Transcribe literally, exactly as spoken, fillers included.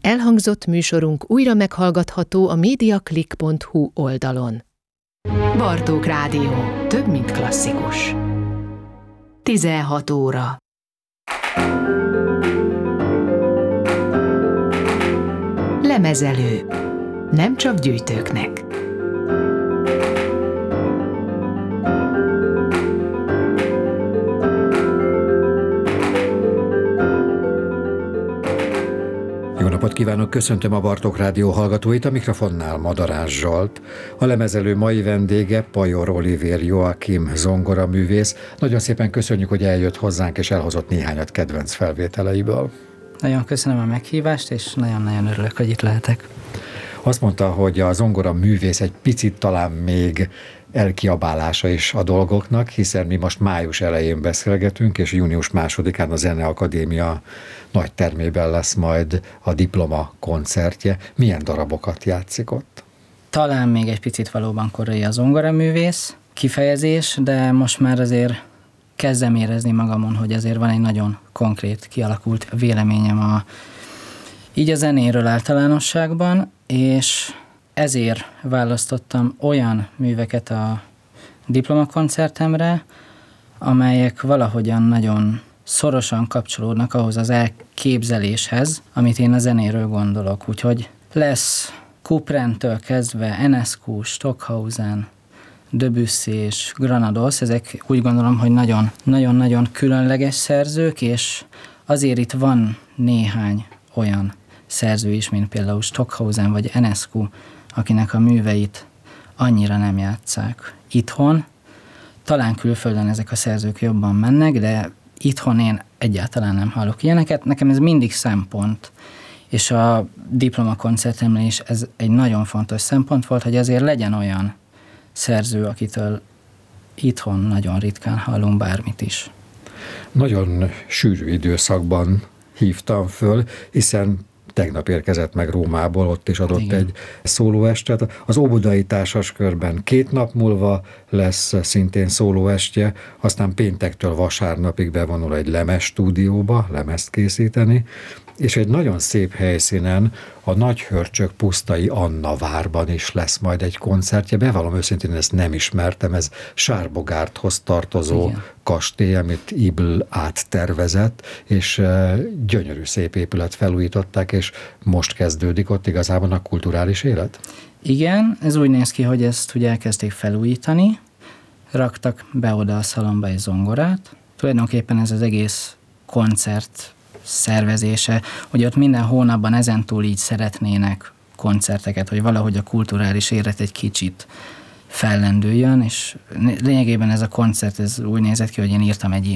Elhangzott műsorunk újra meghallgatható a mediaclick pont hu oldalon. Bartók Rádió. Több, mint klasszikus. tizenhat óra. Lemezelő. Nem csak gyűjtőknek. Jó napot kívánok, köszöntöm a Bartók Rádió hallgatóit, a mikrofonnál Madarás Zsolt. A lemezelő mai vendége Pajor Olivér Joachim zongoraművész. Nagyon szépen köszönjük, hogy eljött hozzánk és elhozott néhányat kedvenc felvételeiből. Nagyon köszönöm a meghívást, és nagyon-nagyon örülök, hogy itt lehetek. Azt mondta, hogy a zongoraművész egy picit talán még elkiabálása is a dolgoknak, hiszen mi most május elején beszélgetünk, és június másodikán a Zeneakadémia nagy termében lesz majd a diploma koncertje. Milyen darabokat játszik ott? Talán még egy picit valóban korai a zongoraművész kifejezés, de most már azért kezdem érezni magamon, hogy azért van egy nagyon konkrét, kialakult véleményem a, így a zenéről általánosságban, és ezért választottam olyan műveket a diplomakoncertemre, amelyek valahogyan nagyon szorosan kapcsolódnak ahhoz az elképzeléshez, amit én a zenéről gondolok. Úgyhogy lesz Couperin-től kezdve Enescu, Stockhausen, Debussy és Granados, ezek úgy gondolom, hogy nagyon-nagyon különleges szerzők, és azért itt van néhány olyan szerző is, mint például Stockhausen vagy Enescu, akinek a műveit annyira nem játsszák itthon. Talán külföldön ezek a szerzők jobban mennek, de itthon én egyáltalán nem hallok ilyeneket. Nekem ez mindig szempont, és a diplomakoncertemnél is ez egy nagyon fontos szempont volt, hogy azért legyen olyan szerző, akitől itthon nagyon ritkán hallunk bármit is. Nagyon sűrű időszakban hívtam föl, hiszen tegnap érkezett meg Rómából, ott is adott Igen. egy szólóestet. Az óbudai társaskörben két nap múlva lesz szintén szólóestje, aztán péntektől vasárnapig bevonul egy lemez stúdióba, lemezt készíteni, és egy nagyon szép helyszínen, a Nagyhörcsök pusztai Anna várban is lesz majd egy koncertje. Bevallom őszintén, ezt nem ismertem, ez Sárbogárthoz tartozó Igen. kastély, amit Ibl áttervezett, és gyönyörű szép épület felújították, és most kezdődik ott igazából a kulturális élet? Igen, ez úgy néz ki, hogy ezt ugye elkezdték felújítani, raktak be oda a szalomba egy zongorát. Tulajdonképpen ez az egész koncert szervezése, hogy ott minden hónapban ezentúl így szeretnének koncerteket, hogy valahogy a kulturális élet egy kicsit fellendüljön, és lényegében ez a koncert, ez úgy nézett ki, hogy én írtam egy